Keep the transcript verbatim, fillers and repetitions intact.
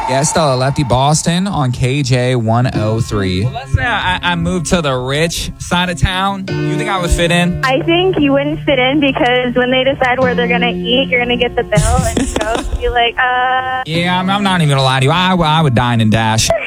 Yeah, Stella, Lefty Boston on K J one oh three. Well, let's say I, I moved to the rich side of town. You think I would fit in? I think you wouldn't fit in because when they decide where they're going to eat, you're going to get the bill and go be like, uh... Yeah, I'm, I'm not even going to lie to you. I, I would dine and dash.